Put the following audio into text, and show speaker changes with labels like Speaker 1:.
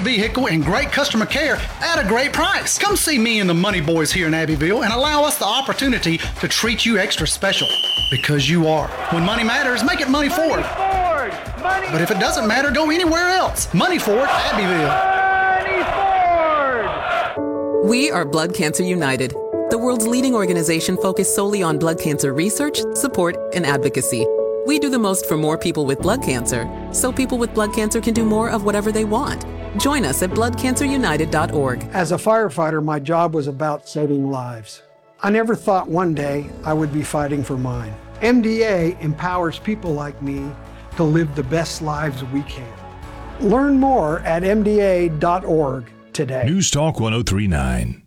Speaker 1: vehicle and great customer care at a great price. Come see me and the Money Boys here in Abbeville and allow us the opportunity to treat you extra special. Because you are. When money matters, make it Money Ford. But if it doesn't matter, go anywhere else. Money Ford, Abbeville.
Speaker 2: Money Ford!
Speaker 3: We are Blood Cancer United, the world's leading organization focused solely on blood cancer research, support, and advocacy. We do the most for more people with blood cancer, so people with blood cancer can do more of whatever they want. Join us at bloodcancerunited.org.
Speaker 4: As a firefighter, my job was about saving lives. I never thought one day I would be fighting for mine. MDA empowers people like me to live the best lives we can. Learn more at mda.org today.
Speaker 5: News Talk 1039.